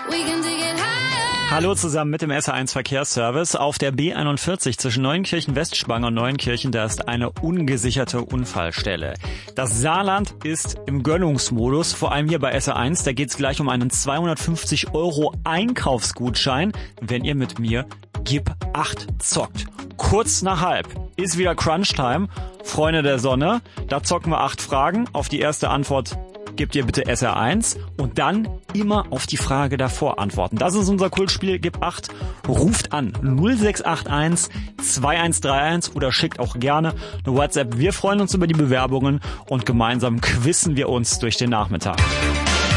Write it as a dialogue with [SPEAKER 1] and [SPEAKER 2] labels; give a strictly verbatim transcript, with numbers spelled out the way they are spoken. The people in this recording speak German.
[SPEAKER 1] Hallo zusammen mit dem S R eins Verkehrsservice. Auf der B einundvierzig zwischen Neunkirchen-Westspange und Neunkirchen, da ist eine ungesicherte Unfallstelle. Das Saarland ist im Gönnungsmodus, vor allem hier bei S R eins. Da geht es gleich um einen zweihundertfünfzig Euro Einkaufsgutschein, wenn ihr mit mir Gib acht zockt. Kurz nach halb ist wieder Crunch-Time. Freunde der Sonne, da zocken wir acht Fragen. Auf die erste Antwort gebt ihr bitte S R eins und dann immer auf die Frage davor antworten. Das ist unser Kultspiel, Gib acht. Ruft an null sechs acht eins zwei eins drei eins oder schickt auch gerne eine WhatsApp. Wir freuen uns über die Bewerbungen und gemeinsam quizzen wir uns durch den Nachmittag.